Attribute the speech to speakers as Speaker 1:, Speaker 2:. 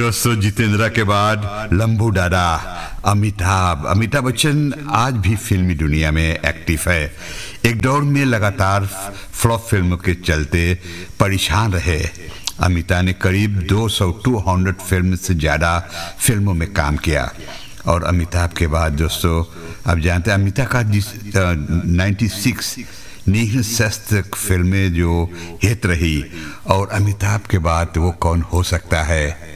Speaker 1: दोस्तों, जितेंद्र के बाद लंबू दादा अमिताभ बच्चन आज भी फिल्मी दुनिया में एक्टिव है। एक दौर में लगातार फ्लॉप फिल्मों के चलते परेशान रहे। अमिताभ ने करीब 200 फिल्म से ज़्यादा फिल्मों में काम किया। और अमिताभ के बाद दोस्तों, आप जानते हैं अमिताभ का 96 नील शस्त्र फिल्में जो हिट रही, और अमिताभ के बाद वो कौन हो सकता है।